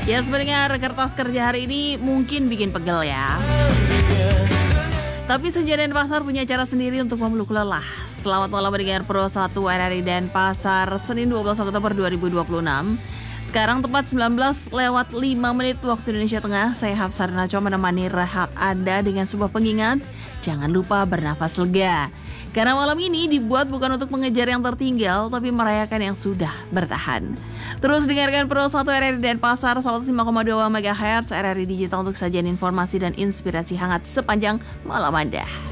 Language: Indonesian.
Ya sebenarnya kertas kerja hari ini mungkin bikin pegel ya. Tapi Senja dan Pasar punya cara sendiri untuk memeluk lelah. Selamat malam mendengar Pro 1 RRI dan Pasar, Senin 12 Oktober 2026. Sekarang tepat 19 lewat 5 menit waktu Indonesia Tengah. Saya Hafsar Naco menemani rehat Anda dengan sebuah pengingat. Jangan lupa bernafas lega. Karena malam ini dibuat bukan untuk mengejar yang tertinggal, tapi merayakan yang sudah bertahan. Terus dengarkan Pro 1 RRI dan Pasar 105,2 MHz RRI Digital untuk sajian informasi dan inspirasi hangat sepanjang malam Anda.